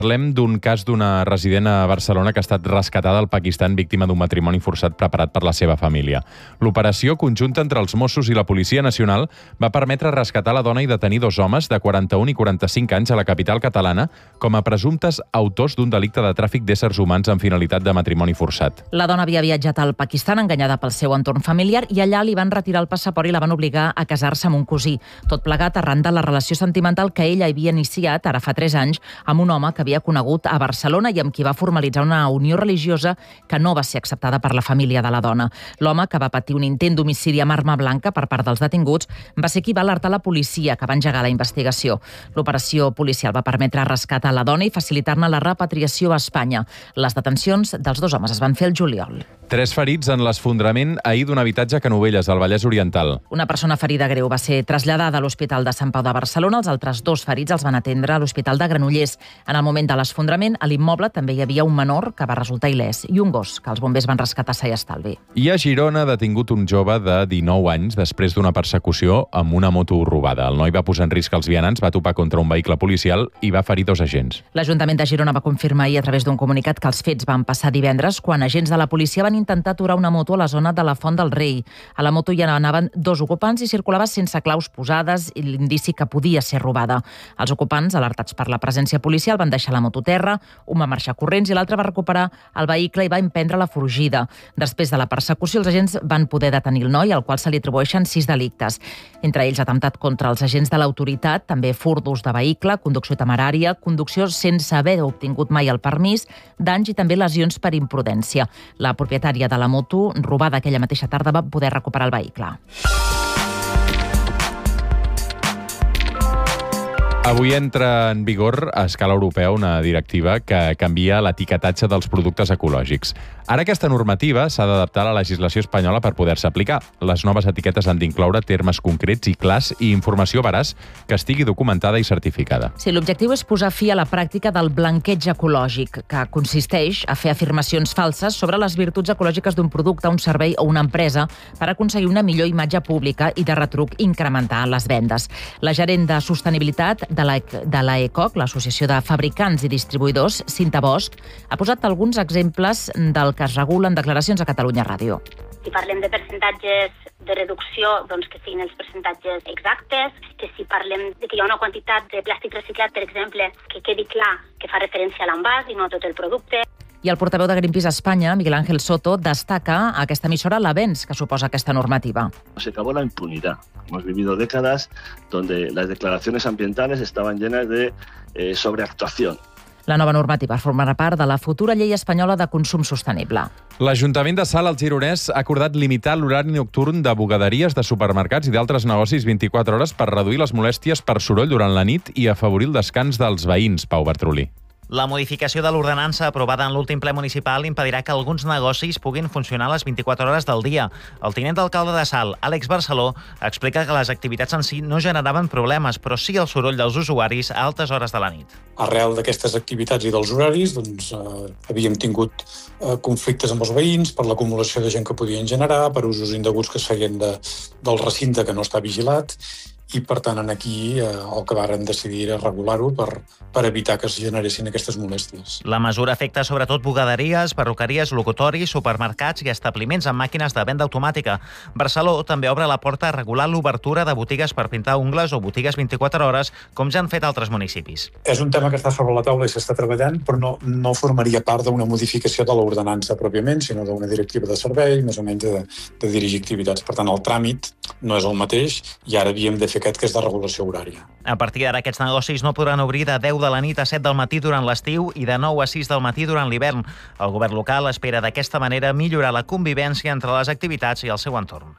Parlem d'un cas d'una resident a Barcelona que ha estat rescatada al Pakistan víctima d'un matrimoni forçat preparat per la seva família. L'operació conjunta entre els Mossos i la Policia Nacional va permetre rescatar la dona i detenir dos homes de 41 i 45 anys a la capital catalana com a presumptes autors d'un delicte de tràfic d'éssers humans amb finalitat de matrimoni forçat. La dona havia viatjat al Pakistan enganyada pel seu entorn familiar i allà li van retirar el passaport i la van obligar a casar-se amb un cosí. Tot plegat arran de la relació sentimental que ella havia iniciat, ara fa 3 anys, amb un home que havia conegut a Barcelona i amb qui va formalitzar una unió religiosa que no va ser acceptada per la família de la dona. L'home, que va patir un intent d'homicidi amb arma blanca per part dels detinguts, va ser qui va alertar la policia, que va engegar la investigació. L'operació policial va permetre rescatar la dona i facilitar-ne la repatriació a Espanya. Les detencions dels dos homes es van fer el juliol. 3 ferits en l'esfondrament ahir d'un habitatge a Canovelles, al Vallès Oriental. Una persona ferida greu va ser traslladada a l'Hospital de Sant Pau de Barcelona. Els altres 2 ferits els van atendre a l'Hospital de Granollers. En el moment de l'esfondrament, a l'immoble també hi havia un menor que va resultar il·lès i un gos que els bombers van rescatar sa i estalvi. I a Girona ha detingut un jove de 19 anys després d'una persecució amb una moto robada. El noi va posar en risc els vianants, va topar contra un vehicle policial i va ferir 2 agents. L'Ajuntament de Girona va confirmar ahir a través d'un comunicat que els fets van passar divendres quan agents de la policia van intentar aturar una moto a la zona de la Font del Rei. A la moto hi anaven 2 ocupants i circulava sense claus posades i l'indici que podia ser robada. Els ocupants, alertats per la presència policial, van deixar la moto a terra, un va marxar corrents i l'altre va recuperar el vehicle i va emprendre la fugida. Després de la persecució, els agents van poder detenir el noi, al qual se li atribueixen 6 delictes. Entre ells, atemptat contra els agents de l'autoritat, també furt d'ús de vehicle, conducció temerària, conducció sense haver obtingut mai el permís, danys i també lesions per imprudència. La propietària de la moto, robada aquella mateixa tarda, va poder recuperar el vehicle. Avui entra en vigor a escala europea una directiva que canvia l'etiquetatge dels productes ecològics. Ara aquesta normativa s'ha d'adaptar a la legislació espanyola per poder-se aplicar. Les noves etiquetes han d'incloure termes concrets i clars i informació veraç que estigui documentada i certificada. Sí, l'objectiu és posar fi a la pràctica del blanqueig ecològic, que consisteix a fer afirmacions falses sobre les virtuts ecològiques d'un producte, un servei o una empresa per aconseguir una millor imatge pública i de retruc incrementar les vendes. La gerent de sostenibilitat de l'ECOC, l'Associació de Fabricants i Distribuïdors, Cinta Bosch, ha posat alguns exemples del que es regula en declaracions a Catalunya Ràdio. Si parlem de percentatges de reducció, doncs que siguin els percentatges exactes, que si parlem de que hi ha una quantitat de plàstic reciclat, per exemple, que quedi clar que fa referència a l'envàs i no a tot el producte. I el portaveu de Greenpeace a Espanya, Miguel Ángel Soto, destaca a aquesta emissora l'avenç que suposa aquesta normativa. Se acabó la impunidad. Hemos vivido décadas donde las declaraciones ambientales estaban llenas de sobreactuación. La nova normativa formarà part de la futura llei espanyola de consum sostenible. L'Ajuntament de Salt, al Gironès, ha acordat limitar l'horari nocturn de bugaderies, de supermercats i d'altres negocis 24 hores per reduir les molèsties per soroll durant la nit i afavorir el descans dels veïns, Pau Bartrolí. La modificació de l'ordenança aprovada en l'últim ple municipal impedirà que alguns negocis puguin funcionar a les 24 hores del dia. El tinent d'alcalde de Salt, Àlex Barceló, explica que les activitats en si no generaven problemes, però sí el soroll dels usuaris a altes hores de la nit. Arrel d'aquestes activitats i dels horaris, havíem tingut conflictes amb els veïns per l'acumulació de gent que podien generar, per usos indeguts que es feien del recinte que no està vigilat, i, per tant, aquí el que vàrem decidir era regular-ho per evitar que es generessin aquestes molèsties. La mesura afecta sobretot bugaderies, perruqueries, locutoris, supermercats i establiments amb màquines de venda automàtica. Barceló també obre la porta a regular l'obertura de botigues per pintar ungles o botigues 24 hores, com ja han fet altres municipis. És un tema que està sobre la taula i s'està treballant, però no formaria part d'una modificació de l'ordenança pròpiament, sinó d'una directiva de servei, més o menys de dirigir activitats. Per tant, el tràmit no és el mateix i ara havíem de fer aquest que és de regulació horària. A partir d'ara, aquests negocis no podran obrir de 10 de la nit a 7 del matí durant l'estiu i de 9 a 6 del matí durant l'hivern. El govern local espera d'aquesta manera millorar la convivència entre les activitats i el seu entorn.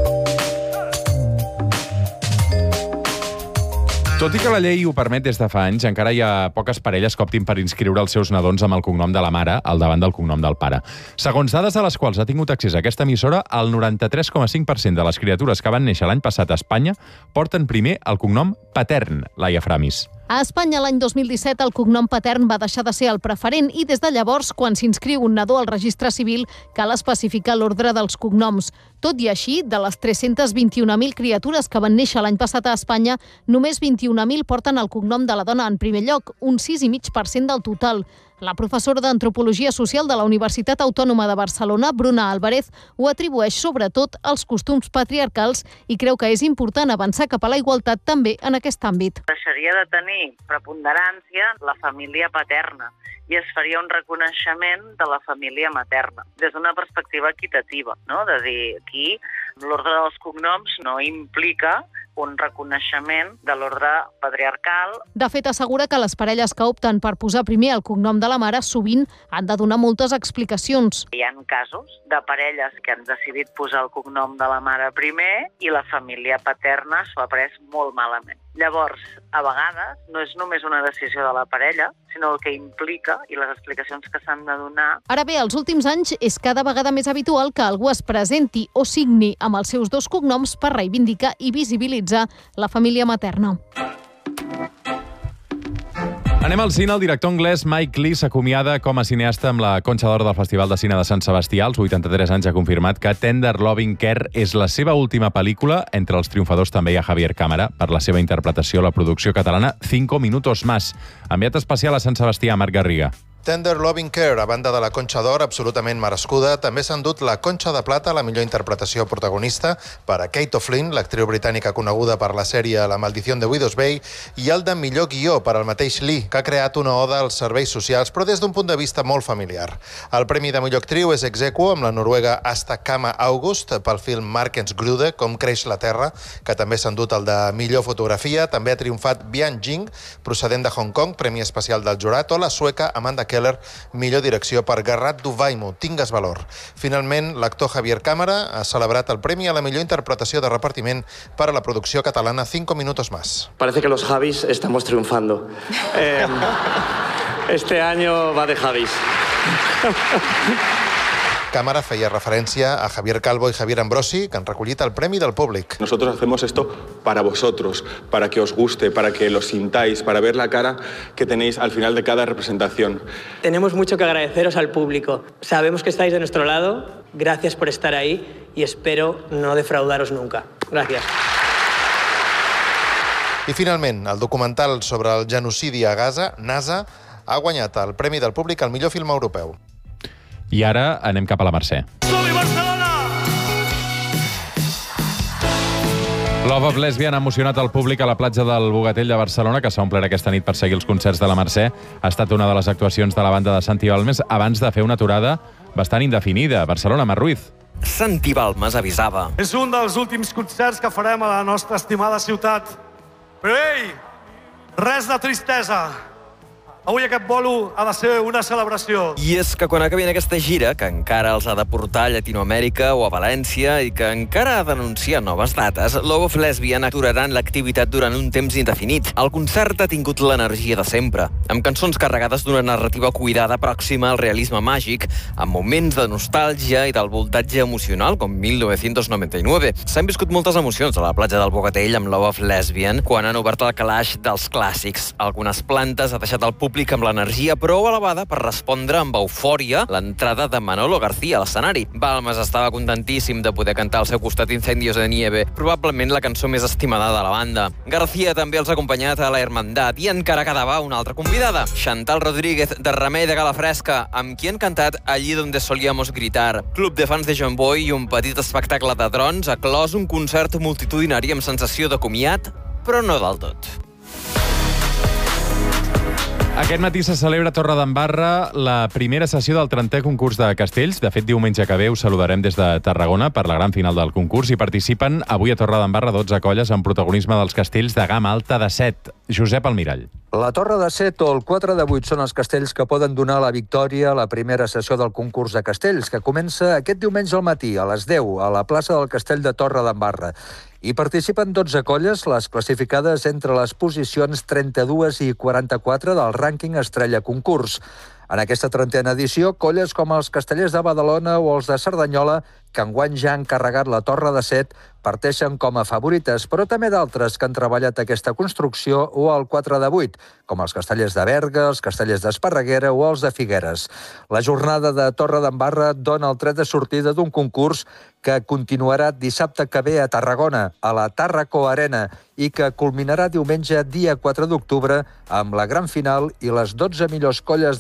Tot i que la llei ho permet des de fa anys, encara hi ha poques parelles que optin per inscriure els seus nadons amb el cognom de la mare al davant del cognom del pare. Segons dades a les quals ha tingut accés a aquesta emissora, el 93,5% de les criatures que van néixer l'any passat a Espanya porten primer el cognom patern, Laia Framis. A Espanya, l'any 2017, el cognom patern va deixar de ser el preferent i des de llavors, quan s'inscriu un nadó al registre civil, cal especificar l'ordre dels cognoms. Tot i així, de les 321.000 criatures que van néixer l'any passat a Espanya, només 21.000 porten el cognom de la dona en primer lloc, un 6,5% del total. La professora d'Antropologia Social de la Universitat Autònoma de Barcelona, Bruna Álvarez, ho atribueix sobretot als costums patriarcals i creu que és important avançar cap a la igualtat també en aquest àmbit. Deixaria de tenir preponderància la família paterna i es faria un reconeixement de la família materna, des d'una perspectiva equitativa, no? De dir, aquí l'ordre dels cognoms no implica un reconeixement de l'ordre patriarcal. De fet, assegura que les parelles que opten per posar primer el cognom de la mare sovint han de donar moltes explicacions. Hi ha casos de parelles que han decidit posar el cognom de la mare primer i la família paterna s'ho ha pres molt malament. Llavors, a vegades, no és només una decisió de la parella, sinó el que implica i les explicacions que s'han de donar. Ara bé, als últims anys és cada vegada més habitual que algú es presenti o signi amb els seus dos cognoms per reivindicar i visibilitzar la família materna. Anem al cine. El director anglès Mike Leigh s'acomiada com a cineasta amb la Conxa d'Or del Festival de Cine de Sant Sebastià. Als 83 anys ha confirmat que Tender Loving Care és la seva última pel·lícula. Entre els triomfadors també hi ha Javier Cámara per la seva interpretació a la producció catalana 5 minutos más. Enviat especial a Sant Sebastià, Marc Garriga. Tender Loving Care, a banda de la Conxa d'Or, absolutament merescuda, també s'ha endut la Conxa de Plata, la millor interpretació protagonista, per a Kate O'Flynn, l'actriu britànica coneguda per la sèrie La maldición de Widows Bay, i el de millor guió per al mateix Lee, que ha creat una oda als serveis socials, però des d'un punt de vista molt familiar. El premi de millor actriu és ex aequo amb la noruega Asta Kama August pel film Markens Grude, Com creix la terra, que també s'ha endut el de millor fotografia. També ha triomfat Bian Jing, procedent de Hong Kong, premi especial del jurat, o la sueca Amanda Keller, millor direcció per Garrat du Vaimo, Tingues valor. Finalment, l'actor Javier Cámara ha celebrat el premi a la millor interpretació de repartiment per a la producció catalana 5 minutos más. Parece que los Javis estamos triunfando. Este año va de Javis. Cámara feia referència a Javier Calvo y Javier Ambrosi, que han recollit el premi del públic. Nosotros hacemos esto para vosotros, para que os guste, para que lo sintáis, para ver la cara que tenéis al final de cada representación. Tenemos mucho que agradeceros al público. Sabemos que estáis de nuestro lado. Gracias por estar ahí y espero no defraudaros nunca. Gracias. I finalment, el documental sobre el genocidi a Gaza, NASA, ha guanyat el premi del públic al millor film europeu. I ara anem cap a la Mercè. Som-hi, Barcelona! Love of Lesbian ha emocionat el públic a la platja del Bogatell de Barcelona, que s'ha omplert aquesta nit per seguir els concerts de la Mercè. Ha estat una de les actuacions de la banda de Santi Balmes abans de fer una aturada bastant indefinida. Barcelona, Mar Ruiz. Santi Balmes avisava. És un dels últims concerts que farem a la nostra estimada ciutat. Però, ei, res de tristesa. Avui aquest bolo ha de ser una celebració. I és que quan acabin aquesta gira, que encara els ha de portar a Llatinoamèrica o a València i que encara ha d'anunciar noves dates, Love of Lesbian aturaran l'activitat durant un temps indefinit. El concert ha tingut l'energia de sempre, amb cançons carregades d'una narrativa cuidada pròxima al realisme màgic, amb moments de nostàlgia i del voltatge emocional, com 1999. S'han viscut moltes emocions a la platja del Bogatell amb Love of Lesbian quan han obert el calaix dels clàssics. Algunes plantes ha deixat el públic amb l'energia prou elevada per respondre amb eufòria l'entrada de Manolo García a l'escenari. Balmes estava contentíssim de poder cantar al seu costat Incendios de Nieve, probablement la cançó més estimada de la banda. García també els ha acompanyat a la Hermandad i encara quedava una altra convidada, Chantal Rodríguez, de Remei de Calafresca, amb qui han cantat Allí donde solíamos gritar. Club de fans de John Boy i un petit espectacle de drons ha clos un concert multitudinari amb sensació de comiat, però no del tot. Aquest matí se celebra a Torredembarra la primera sessió del 30è concurs de castells. De fet, diumenge que ve us saludarem des de Tarragona per la gran final del concurs i participen avui a Torredembarra 12 colles amb protagonisme dels castells de gamma alta de 7. Josep Almirall. La Torre de 7 o el 4 de 8 són els castells que poden donar la victòria a la primera sessió del concurs de castells, que comença aquest diumenge al matí, a les 10, a la plaça del Castell de Torredembarra. Hi participen 12 colles, les classificades entre les posicions 32 i 44 del rànquing Estrella Concurs. En aquesta 30a edició, colles com els Castellers de Badalona o els de Cerdanyola, que enguany ja han carregat la Torre de Set, parteixen com a favorites, però també d'altres que han treballat aquesta construcció o el 4 de 8, com els Castellers de Berga, els Castellers d'Esparreguera o els de Figueres. La jornada de Torredembarra dona el tret de sortida d'un concurs que continuarà dissabte que ve a Tarragona, a la Tàrraco Arena, i que culminarà diumenge, dia 4 d'octubre, amb la gran final i les 12 millors colles